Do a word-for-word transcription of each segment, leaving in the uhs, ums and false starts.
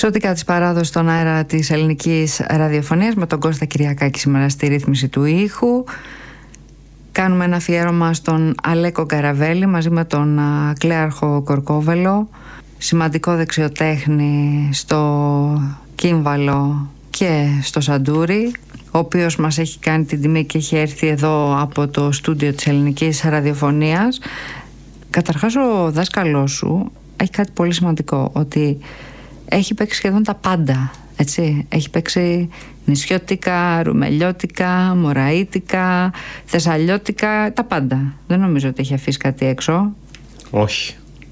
Εξωτικά της παράδοσης στον αέρα της ελληνικής ραδιοφωνίας με τον Κώστα Κυριακάκη σήμερα στη ρύθμιση του ήχου. Κάνουμε ένα αφιέρωμα στον Αλέκο Καραβέλη μαζί με τον Κλέαρχο Κορκόβελο, σημαντικό δεξιοτέχνη στο κύμβαλο και στο σαντούρι, ο οποίος μας έχει κάνει την τιμή και έχει έρθει εδώ από το στούντιο της ελληνικής ραδιοφωνίας. Καταρχάς, ο δάσκαλός σου έχει κάτι πολύ σημαντικό, ότι έχει παίξει σχεδόν τα πάντα, έτσι. Έχει παίξει νησιώτικα, ρουμελιώτικα, μωραΐτικα, θεσσαλιώτικα, τα πάντα. Δεν νομίζω ότι έχει αφήσει κάτι έξω. Όχι.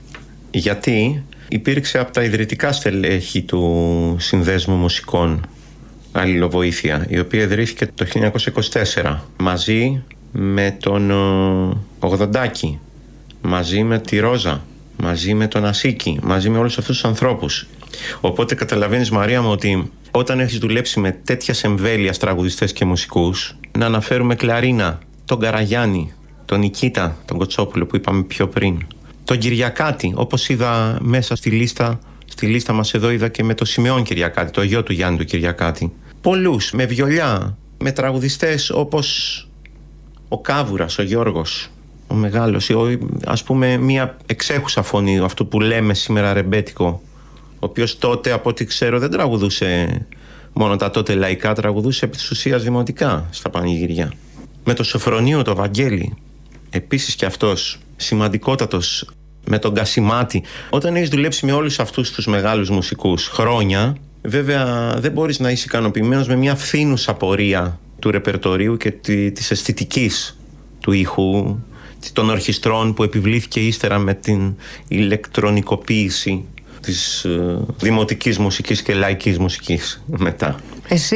Γιατί υπήρξε από τα ιδρυτικά στελέχη του Συνδέσμου Μουσικών Αλληλοβοήθεια, η οποία ιδρύθηκε το χίλια εννιακόσια είκοσι τέσσερα μαζί με τον Ογδοντάκη, μαζί με τη Ρόζα, μαζί με τον Ασίκη, μαζί με όλους αυτούς τους ανθρώπους. Οπότε καταλαβαίνεις, Μαρία μου, ότι όταν έχεις δουλέψει με τέτοιας εμβέλειας τραγουδιστές και μουσικούς, να αναφέρουμε Κλαρίνα, τον Καραγιάννη, τον Νικήτα, τον Κοτσόπουλο που είπαμε πιο πριν, τον Κυριακάτη, όπως είδα μέσα στη λίστα, στη λίστα μας εδώ είδα και με το Σιμεών Κυριακάτη, το γιο του Γιάννη του Κυριακάτη. Πολλούς, με βιολιά, με τραγουδιστές όπως ο Κάβουρας, ο Γιώργος, ο μεγάλος, ο, ας πούμε μια εξέχουσα φωνή, αυτό που λέμε σήμερα ρεμπέτικο, ο οποίος τότε, από ό,τι ξέρω, δεν τραγουδούσε μόνο τα τότε λαϊκά, τραγουδούσε επί της ουσίας δημοτικά στα πανηγύρια. Με το Σοφρονίου, το Βαγγέλη, επίσης και αυτός σημαντικότατος, με τον Κασιμάτη. Όταν έχεις δουλέψει με όλους αυτούς τους μεγάλους μουσικούς χρόνια, βέβαια δεν μπορείς να είσαι ικανοποιημένος με μια φθήνουσα πορεία του ρεπερτορίου και της αισθητικής του ήχου, των ορχιστρών που επιβλήθηκε ύστερα με την ηλεκτρονικοποίηση της ε, δημοτικής μουσικής και λαϊκής μουσικής μετά. Εσύ,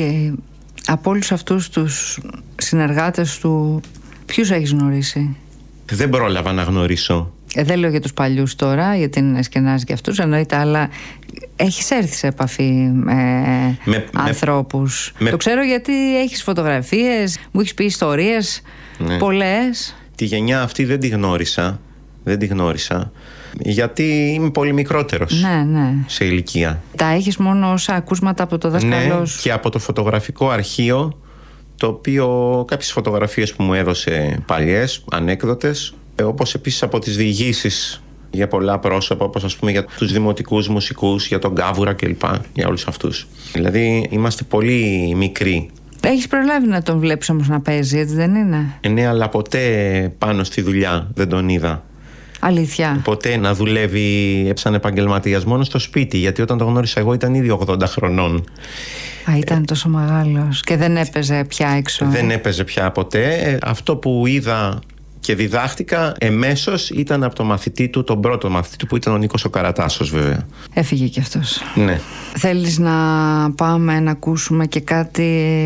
από όλους αυτούς τους συνεργάτες του, ποιους έχεις γνωρίσει? Δεν πρόλαβα να γνωρίσω. Ε, δεν λέω για τους παλιούς τώρα, γιατί είναι σκενάζει και αυτούς, εννοείται, αλλά έχεις έρθει σε επαφή με, με ανθρώπους. Με... Το ξέρω γιατί έχεις φωτογραφίες, μου έχεις πει ιστορίες, ναι, πολλές. Τη γενιά αυτή δεν τη γνώρισα, δεν τη γνώρισα, γιατί είμαι πολύ μικρότερος, ναι, ναι, σε ηλικία. Τα έχεις μόνο ως ακούσματα από το δάσκαλό ναι, σου? Και από το φωτογραφικό αρχείο, το οποίο κάποιες φωτογραφίες που μου έδωσε παλιές, ανέκδοτες, όπως επίσης από τις διηγήσεις για πολλά πρόσωπα, όπως ας πούμε για τους δημοτικούς μουσικούς, για τον Κάβουρα κλπ. Για όλους αυτούς. Δηλαδή είμαστε πολύ μικροί. Έχεις προλάβει να τον βλέπεις όμως να παίζει, έτσι δεν είναι? Ε, ναι, αλλά ποτέ πάνω στη δουλειά δεν τον είδα. Αλήθεια? Ποτέ να δουλεύει σαν επαγγελματίας, μόνο στο σπίτι, γιατί όταν το γνώρισα εγώ ήταν ήδη ογδόντα χρονών. Α, ήταν ε, τόσο μεγάλος και δεν έπαιζε πια έξω? Δεν έπαιζε πια ποτέ. Αυτό που είδα και διδάχτηκα εμέσως ήταν από το μαθητή του, τον πρώτο μαθητή του, που ήταν ο Νίκος ο Καρατάσος, βέβαια. Έφυγε κι αυτός. Ναι. Θέλεις να πάμε να ακούσουμε και κάτι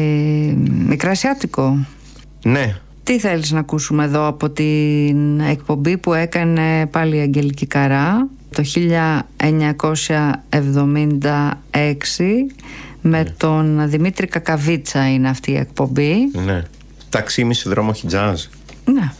μικρασιάτικο? Ναι. Τι θέλεις να ακούσουμε εδώ από την εκπομπή που έκανε πάλι η Αγγελική Καρά το χίλια εννιακόσια εβδομήντα έξι με ναι. τον Δημήτρη Κακαβίτσα είναι αυτή η εκπομπή. Ναι. Ταξίμι συνδρόμο χιτζάζ. Ναι.